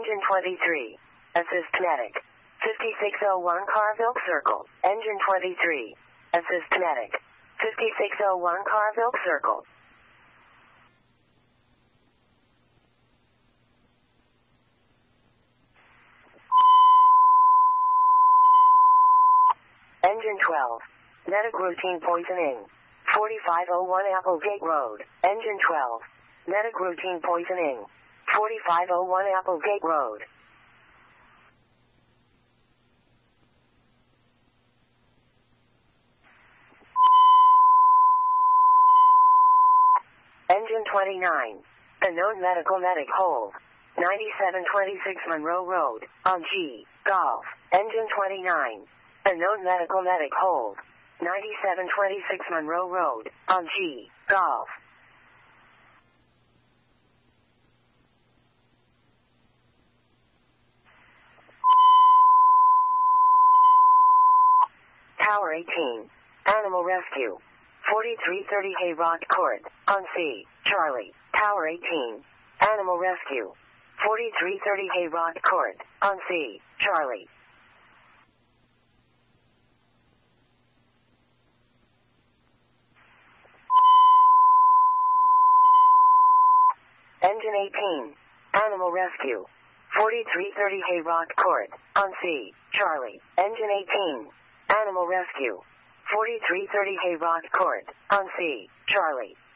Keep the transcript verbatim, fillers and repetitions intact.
Engine twenty-three. Assist medic. fifty-six oh one Carville Circle. Engine twenty-three. Assist medic. fifty-six oh one Carville Circle. Engine twelve. Medic routine poisoning. forty-five oh one Applegate Road. Engine twelve. Medic routine poisoning. forty-five oh one Applegate Road. Engine twenty-nine. Unknown medical medic hold. ninety-seven twenty-six Monroe Road, on G, Golf. Engine twenty-nine. Unknown medical medic hold. ninety-seven twenty-six Monroe Road, on G, Golf. Tower eighteen. Animal Rescue. forty-three thirty Hayrock Court, on C, Charlie. Tower eighteen. Animal Rescue. forty-three thirty Hayrock Court, on C, Charlie. Engine eighteen. Animal Rescue. forty-three thirty Hayrock Court, on C, Charlie. Engine eighteen. Animal Rescue. forty-three thirty Hayrock Court, on C, Charlie.